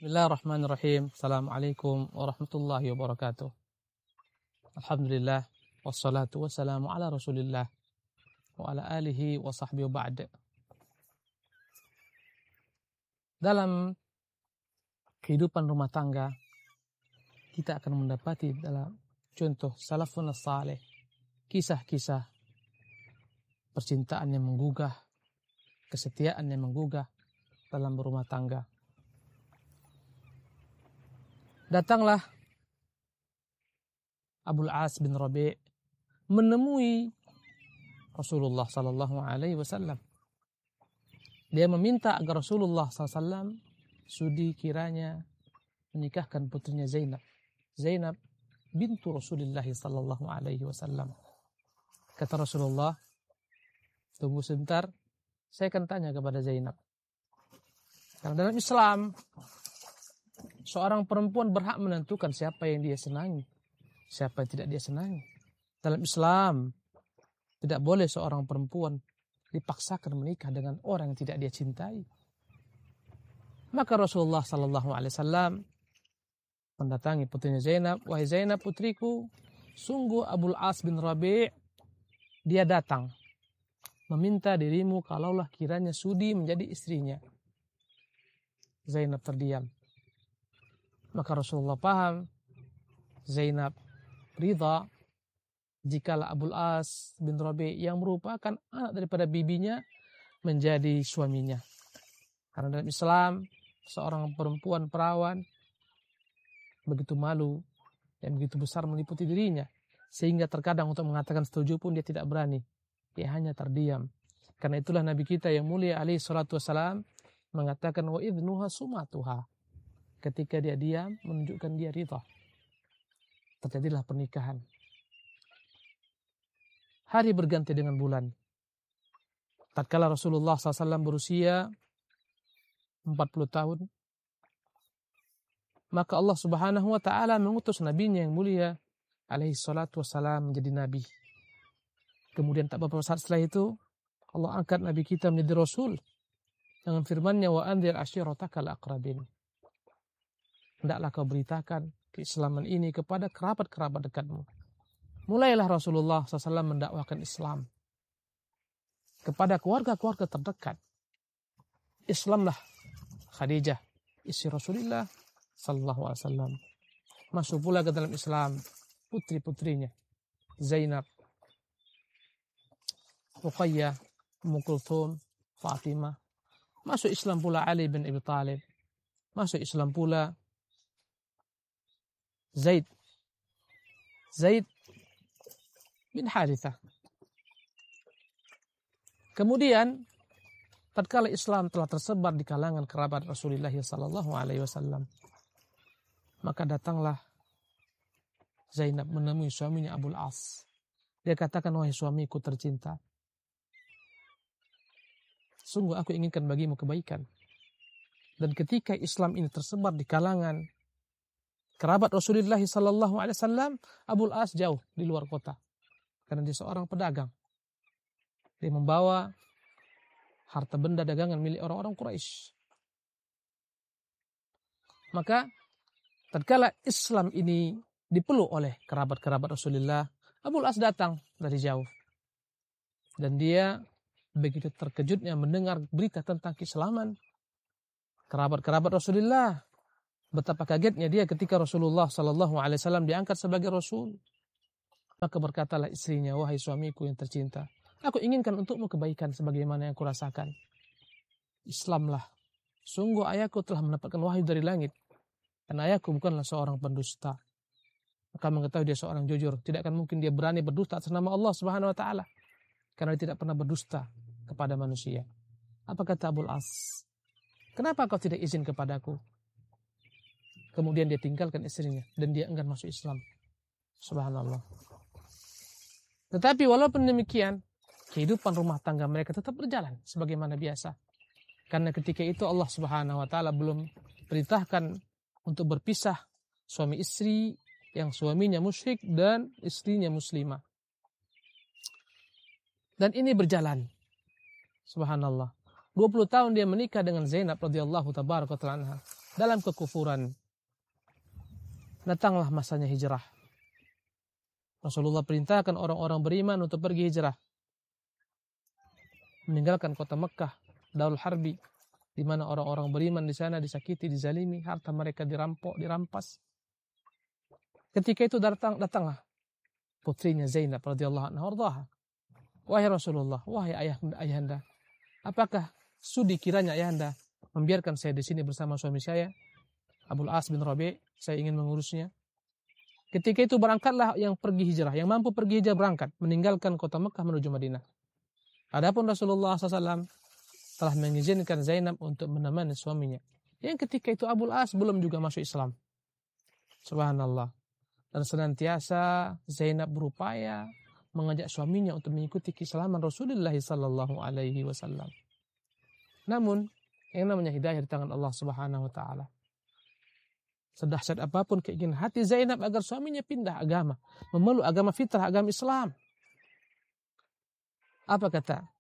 Bismillahirrahmanirrahim. Assalamualaikum warahmatullahi wabarakatuh. Alhamdulillah wassalatu wassalamu ala Rasulillah wa ala alihi wa sahbihi wa ba'd. Dalam kehidupan rumah tangga kita akan mendapati dalam contoh salafun saleh kisah-kisah percintaan yang menggugah, kesetiaan yang menggugah dalam berumah tangga. Datanglah Abul As bin Rabi' menemui Rasulullah sallallahu alaihi wasallam. Dia meminta agar Rasulullah SAW sudi kiranya menikahkan putrinya Zainab. Zainab bintu Rasulullah sallallahu alaihi wasallam. Kata Rasulullah, tunggu sebentar, saya akan tanya kepada Zainab. Karena dalam Islam seorang perempuan berhak menentukan siapa yang dia senangi, siapa yang tidak dia senangi. Dalam Islam tidak boleh seorang perempuan dipaksakan menikah dengan orang yang tidak dia cintai. Maka Rasulullah sallallahu alaihi wasallam mendatangi putrinya Zainab, "Wahai Zainab putriku, sungguh Abul As bin Rabi' dia datang meminta dirimu kalaulah kiranya sudi menjadi istrinya." Zainab terdiam. Maka Rasulullah paham Zainab ridha jikalau Abul As bin Rabi' yang merupakan anak daripada bibinya menjadi suaminya. Karena dalam Islam seorang perempuan perawan begitu malu dan begitu besar meliputi dirinya sehingga terkadang untuk mengatakan setuju pun dia tidak berani. Dia hanya terdiam. Karena itulah Nabi kita yang mulia alaihi salatu wassalam mengatakan wa idnuha sumatuha. Ketika dia diam, menunjukkan dia ridha. Terjadilah pernikahan. Hari berganti dengan bulan. Tatkala Rasulullah SAW berusia 40 tahun, maka Allah Subhanahu wa Ta'ala mengutus nabinya yang mulia alaihi salatu wassalam menjadi nabi. Kemudian tak beberapa saat setelah itu, Allah angkat nabi kita menjadi rasul dengan firman-Nya wa anzir ashiratakal aqrabin. Hendaklah kau beritakan keislaman ini kepada kerabat-kerabat dekatmu. Mulailah Rasulullah SAW mendakwahkan Islam kepada keluarga-keluarga terdekat. Islamlah Khadijah, istri Rasulullah SAW. Masuk pula ke dalam Islam putri-putrinya Zainab, Ruqayyah, Ummu Kulthum, Fatimah. Masuk Islam pula Ali bin Abi Thalib. Masuk Islam pula Zaid bin Harithah. Kemudian tatkala Islam telah tersebar di kalangan kerabat Rasulullah sallallahu alaihi wasallam, maka datanglah Zainab menemui suaminya Abul As. Dia katakan, "Wahai suamiku tercinta, sungguh aku inginkan bagimu kebaikan. Dan ketika Islam ini tersebar di kalangan kerabat Rasulullah sallallahu alaihi wasallam, Abul As jauh di luar kota karena dia seorang pedagang. Dia membawa harta benda dagangan milik orang-orang Quraisy. Maka tatkala Islam ini dipeluk oleh kerabat-kerabat Rasulullah, Abul As datang dari jauh. Dan dia begitu terkejutnya mendengar berita tentang keislaman kerabat-kerabat Rasulullah. Betapa kagetnya dia ketika Rasulullah sallallahu alaihi wasallam diangkat sebagai rasul. Maka berkatalah istrinya, "Wahai suamiku yang tercinta, aku inginkan untukmu kebaikan sebagaimana yang kurasakan. Islamlah. Sungguh ayahku telah mendapatkan wahyu dari langit. Dan ayahku bukanlah seorang pendusta." Maka mengetahui dia seorang jujur. Tidak akan mungkin dia berani berdusta atas nama Allah Subhanahu wa Ta'ala. Karena dia tidak pernah berdusta kepada manusia. Apa kata Abul As? "Kenapa kau tidak izin kepadaku?" Kemudian dia tinggalkan istrinya dan dia enggan masuk Islam. Subhanallah. Tetapi walaupun demikian, kehidupan rumah tangga mereka tetap berjalan sebagaimana biasa. Karena ketika itu Allah Subhanahu wa Ta'ala belum perintahkan untuk berpisah suami istri yang suaminya musyrik dan istrinya muslimah. Dan ini berjalan. Subhanallah. 20 tahun dia menikah dengan Zainab radhiyallahu tabaraka ta'ala anha. dalam kekufuran. Datanglah masanya hijrah. Rasulullah perintahkan orang-orang beriman untuk pergi hijrah, meninggalkan kota Mekah, Darul Harbi, di mana orang-orang beriman di sana disakiti, dizalimi, harta mereka dirampok, dirampas. Ketika itu datanglah putrinya Zainab radhiyallahu anha warḍaha. Wahai Rasulullah, wahai ayahanda, apakah sudi kiranya ayahanda membiarkan saya di sini bersama suami saya, Abul As bin Rabi', saya ingin mengurusnya. Ketika itu berangkatlah yang pergi hijrah, yang mampu pergi hijrah berangkat, meninggalkan kota Mekah menuju Madinah. Adapun Rasulullah SAW telah mengizinkan Zainab untuk menemani suaminya. Yang ketika itu Abul As belum juga masuk Islam. Subhanallah. Dan senantiasa Zainab berupaya mengajak suaminya untuk mengikuti keislaman Rasulullah SAW. Namun, yang namanya hidayah di tangan Allah Subhanahu Wa Taala. Sedahsyat apapun keinginan hati Zainab agar suaminya pindah agama, memeluk agama fitrah, agama Islam. Apa kata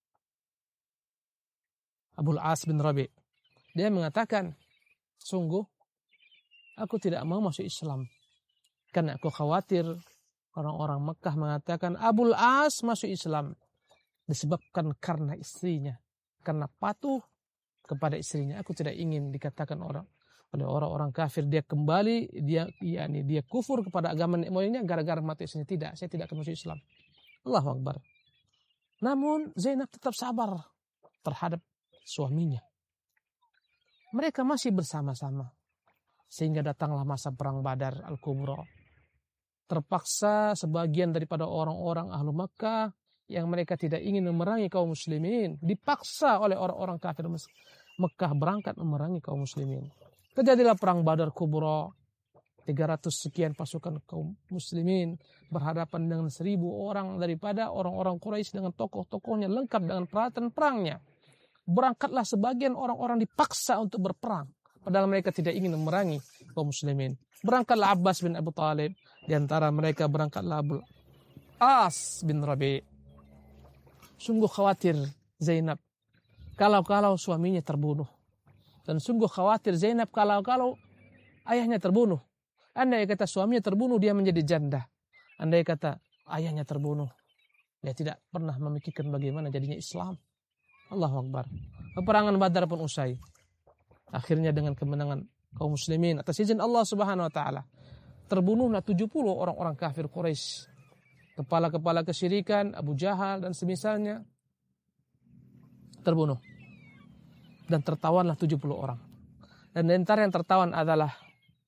Abul As bin Rabi'? Dia mengatakan, sungguh aku tidak mau masuk Islam karena aku khawatir orang-orang Mekah mengatakan Abul As masuk Islam disebabkan karena istrinya, karena patuh kepada istrinya. Aku tidak ingin dikatakan oleh orang-orang kafir dia kembali, dia kufur kepada agama nenek moyangnya gara-gara mati istrinya. Tidak, saya tidak akan masuk Islam. Allahu Akbar. Namun Zainab tetap sabar terhadap suaminya. Mereka masih bersama-sama sehingga datanglah masa perang Badar Al-Kubra. Terpaksa sebagian daripada orang-orang ahlu Makkah yang mereka tidak ingin memerangi kaum muslimin dipaksa oleh orang-orang kafir Mekah berangkat memerangi kaum muslimin. Terjadilah perang Badar Kubra. 300 sekian pasukan kaum muslimin berhadapan dengan 1.000 orang daripada orang-orang Quraisy dengan tokoh-tokohnya lengkap dengan peralatan perangnya. Berangkatlah sebagian orang-orang dipaksa untuk berperang, padahal mereka tidak ingin memerangi kaum muslimin. Berangkatlah Abbas bin Abu Talib, di antara mereka berangkatlah Abul As bin Rabi'. Sungguh khawatir Zainab kalau suaminya terbunuh, dan sungguh khawatir Zainab kalau ayahnya terbunuh. Andai kata suaminya terbunuh, dia menjadi janda. Andai kata ayahnya terbunuh, dia tidak pernah memikirkan bagaimana jadinya Islam. Allahu Akbar. Peperangan Badar pun usai. Akhirnya dengan kemenangan kaum muslimin atas izin Allah Subhanahu Wa Taala, terbunuhlah 70 orang-orang kafir Quraisy. Kepala-kepala kesyirikan, Abu Jahal dan semisalnya terbunuh. Dan tertawanlah 70 orang. Dan di antara yang tertawan adalah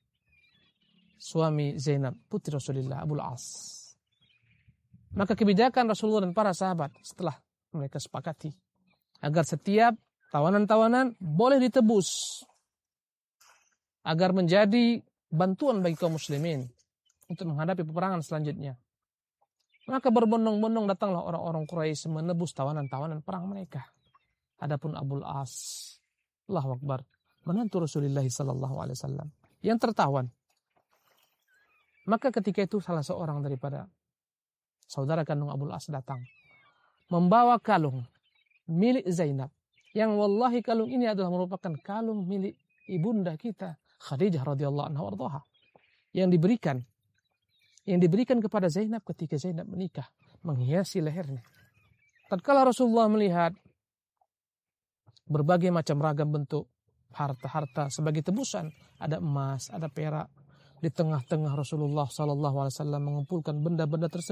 suami Zainab, putri Rasulullah, Abul As. Maka kebijakan Rasulullah dan para sahabat setelah mereka sepakati agar setiap tawanan-tawanan boleh ditebus agar menjadi bantuan bagi kaum muslimin untuk menghadapi peperangan selanjutnya. Maka berbondong-bondong datanglah orang-orang Quraisy menebus tawanan-tawanan perang mereka. Adapun Abul As, Allahu Akbar, menantu Rasulullah SAW yang tertawan. Maka ketika itu salah seorang daripada saudara kandung Abul As datang membawa kalung milik Zainab, yang wallahi kalung ini adalah merupakan kalung milik ibunda kita Khadijah radhiyallahu anha warḍaha, yang diberikan kepada Zainab ketika Zainab menikah, menghiasi lehernya. Tatkala Rasulullah melihat berbagai macam ragam bentuk harta-harta sebagai tebusan, ada emas, ada perak, di tengah-tengah Rasulullah SAW mengumpulkan benda-benda tersebut.